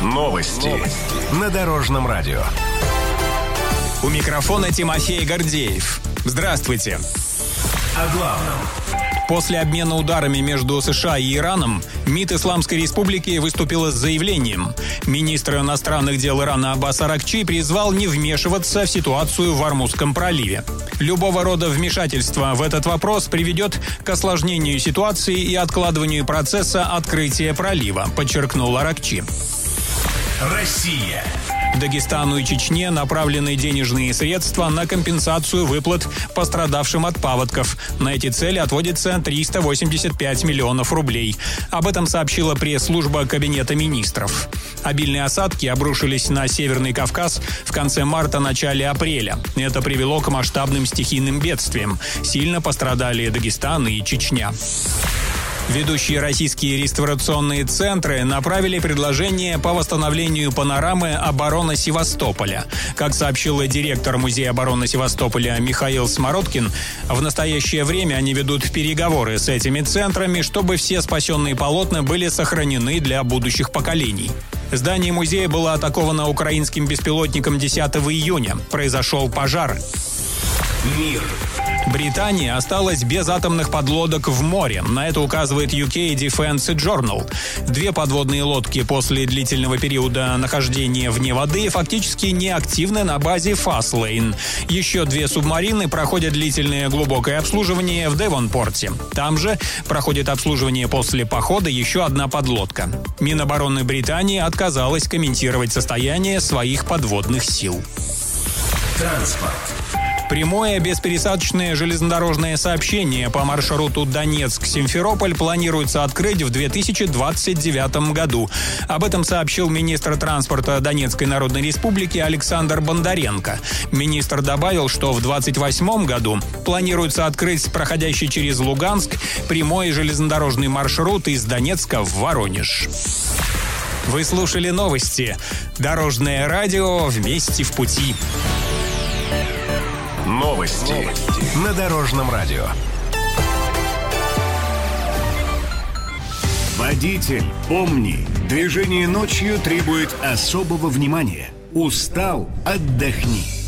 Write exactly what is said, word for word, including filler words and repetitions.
Новости. Новости. На Дорожном радио. У микрофона Тимофей Гордеев. Здравствуйте. О главном. После обмена ударами между США и Ираном МИД Исламской Республики выступила с заявлением. Министр иностранных дел Ирана Аббас Аракчи призвал не вмешиваться в ситуацию в Ормузском проливе. Любого рода вмешательство в этот вопрос приведет к осложнению ситуации и откладыванию процесса открытия пролива, подчеркнул Аракчи. Россия. Дагестану и Чечне направлены денежные средства на компенсацию выплат пострадавшим от паводков. На эти цели отводится триста восемьдесят пять миллионов рублей. Об этом сообщила пресс-служба Кабинета министров. Обильные осадки обрушились на Северный Кавказ в конце марта-начале апреля. Это привело к масштабным стихийным бедствиям. Сильно пострадали Дагестан и Чечня. Ведущие российские реставрационные центры направили предложение по восстановлению панорамы обороны Севастополя. Как сообщил директор Музея обороны Севастополя Михаил Смородкин, в настоящее время они ведут переговоры с этими центрами, чтобы все спасенные полотна были сохранены для будущих поколений. Здание музея было атаковано украинским беспилотником десятого июня. Произошел пожар. Мир. Британия осталась без атомных подлодок в море. На это указывает ю кей Defense Journal. Две подводные лодки после длительного периода нахождения вне воды фактически неактивны на базе Фастлейн. Еще две субмарины проходят длительное глубокое обслуживание в Девонпорте. Там же проходит обслуживание после похода еще одна подлодка. Минобороны Британии отказалась комментировать состояние своих подводных сил. Транспорт. Прямое беспересадочное железнодорожное сообщение по маршруту Донецк-Симферополь планируется открыть в две тысячи двадцать девятом году. Об этом сообщил министр транспорта Донецкой Народной Республики Александр Бондаренко. Министр добавил, что в двадцать восьмом году планируется открыть проходящий через Луганск прямой железнодорожный маршрут из Донецка в Воронеж. Вы слушали новости. Дорожное радио «Вместе в пути». Новости. Новости. На Дорожном радио. Водитель, помни, движение ночью требует особого внимания. Устал? Отдохни.